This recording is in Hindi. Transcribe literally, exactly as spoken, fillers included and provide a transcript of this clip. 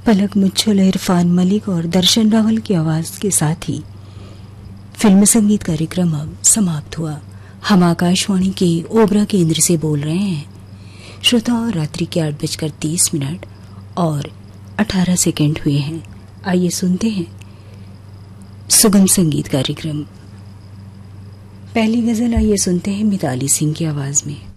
पलक मुच्छल, इरफान मलिक और दर्शन रावल की आवाज के साथ ही फिल्म संगीत कार्यक्रम अब समाप्त हुआ। हम आकाशवाणी के ओबरा केंद्र से बोल रहे हैं। श्रोताओं, रात्रि के आठ बजकर तीस मिनट और अठारह सेकेंड हुए हैं। आइए सुनते हैं सुगम संगीत कार्यक्रम। पहली गजल आइए सुनते हैं मिताली सिंह की आवाज में।